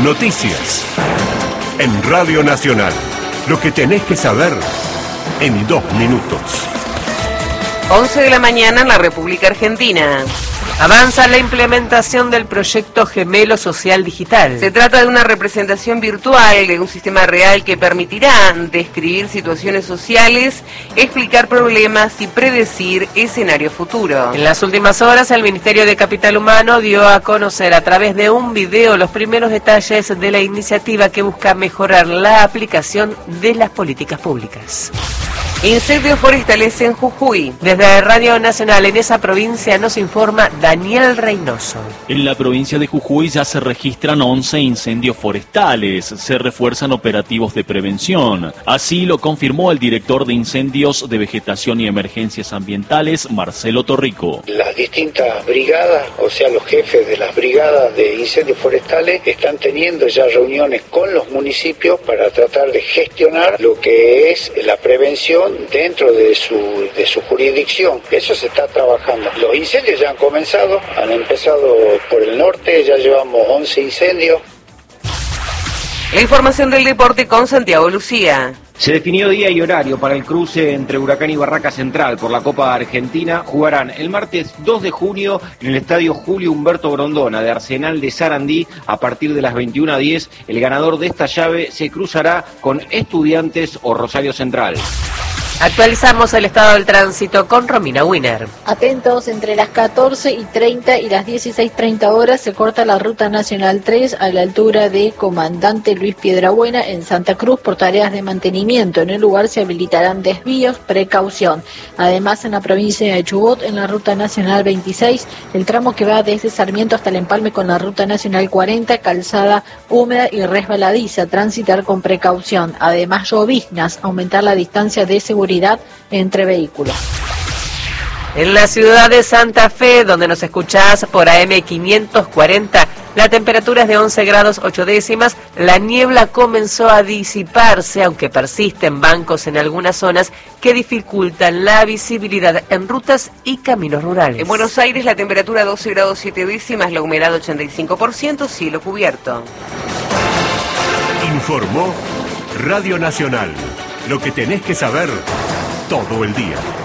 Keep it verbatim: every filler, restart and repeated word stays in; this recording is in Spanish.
Noticias. En Radio Nacional. Lo que tenés que saber en dos minutos. once de la mañana en la República Argentina. Avanza la implementación del proyecto Gemelo Social Digital. Se trata de una representación virtual de un sistema real que permitirá describir situaciones sociales, explicar problemas y predecir escenarios futuros. En las últimas horas, el Ministerio de Capital Humano dio a conocer a través de un video los primeros detalles de la iniciativa que busca mejorar la aplicación de las políticas públicas. Incendios forestales en Jujuy. Desde Radio Nacional en esa provincia nos informa Daniel Reynoso. En la provincia de Jujuy ya se registran once incendios forestales, se refuerzan operativos de prevención. Así lo confirmó el director de Incendios de Vegetación y Emergencias Ambientales, Marcelo Torrico. Las distintas brigadas, o sea los jefes de las brigadas de incendios forestales, están teniendo ya reuniones con los municipios para tratar de gestionar lo que es la prevención dentro de su, de su jurisdicción. Eso se está trabajando. Los incendios ya han comenzado, han empezado por el norte, ya llevamos once incendios. La información del deporte con Santiago Lucía. Se definió día y horario para el cruce entre Huracán y Barraca Central por la Copa Argentina. Jugarán el martes dos de junio en el estadio Julio Humberto Grondona de Arsenal de Sarandí a partir de las veintiuna a diez. El ganador de esta llave se cruzará con Estudiantes o Rosario Central. Actualizamos el estado del tránsito con Romina Wiener. Atentos, entre las catorce y treinta y las dieciséis treinta horas se corta la ruta nacional tres a la altura de Comandante Luis Piedrabuena en Santa Cruz por tareas de mantenimiento. En el lugar se habilitarán desvíos, precaución. Además, en la provincia de Chubut, en la ruta nacional veintiséis, el tramo que va desde Sarmiento hasta el empalme con la ruta nacional cuarenta, calzada húmeda y resbaladiza, transitar con precaución. Además, lloviznas, aumentar la distancia de seguridad entre vehículos. En la ciudad de Santa Fe, donde nos escuchás por A M quinientos cuarenta, la temperatura es de once grados ocho décimas, la niebla comenzó a disiparse, aunque persisten bancos en algunas zonas que dificultan la visibilidad en rutas y caminos rurales. En Buenos Aires la temperatura doce grados siete décimas, la humedad ochenta y cinco por ciento, cielo cubierto. Informó Radio Nacional. Lo que tenés que saber todo el día.